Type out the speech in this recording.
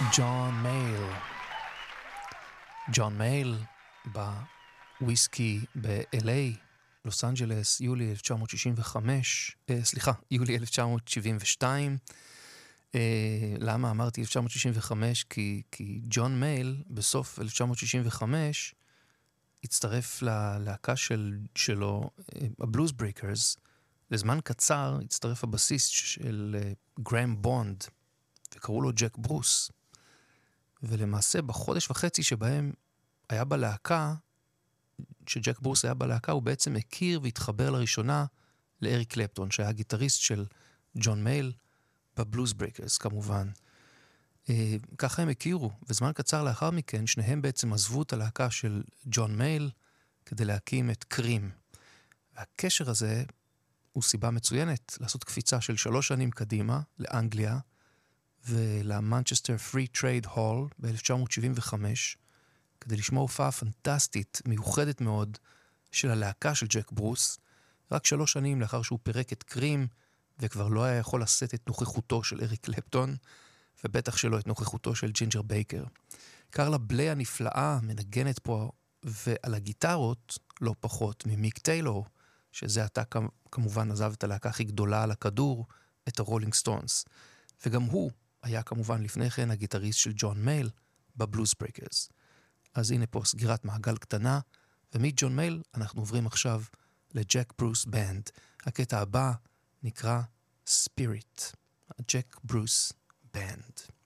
ג'ון מייל. ג'ון מייל בוויסקי ב-LA, לוס אנג'לס, יולי 1965, יולי 1972. למה אמרתי 1965? כי ג'ון מייל בסוף 1965 הצטרף ללהקה שלו, הבלוז בריקרס. לזמן קצר הצטרף הבסיסט של גרם בונד, וקראו לו ג'ק ברוס. ולמעשה בחודש וחצי שבהם היה בלהקה, שג'ק ברוס היה בלהקה, הוא בעצם הכיר והתחבר לראשונה לאריק קלפטון, שהיה גיטריסט של ג'ון מייל בבלוז בריקרס כמובן. ככה הם הכירו, וזמן קצר לאחר מכן שניהם בעצם עזבו את הלהקה של ג'ון מייל כדי להקים את קרים. והקשר הזה הוא סיבה מצוינת לעשות קפיצה של 3 שנים קדימה לאנגליה ולמנצ'סטר פרי טרייד הול ב-1975 כדי לשמוע הופעה פנטסטית, מיוחדת מאוד של הלהקה של ג'ק ברוס, רק 3 שנים לאחר שהוא פירק את קרים וכבר לא היה יכול לשאת את נוכחותו של אריק קלפטון ובטח שלא את נוכחותו של ג'ינג'ר בייקר. קרלה בליי הנפלאה מנגנת פה, ועל הגיטרות לא פחות ממיק טיילור, שזה עתה כמובן עזב את הלהקה הכי גדולה על הכדור, את הרולינג סטונס. וגם הוא היה כמובן לפני כן הגיטריסט של ג'ון מייל בבלוז בריקרס. אז הנה פה סגירת מעגל קטנה, ומג'ון מייל אנחנו עוברים עכשיו לג'ק ברוס בנד. הקטע הבא נקרא ספיריט, הג'ק ברוס בנד.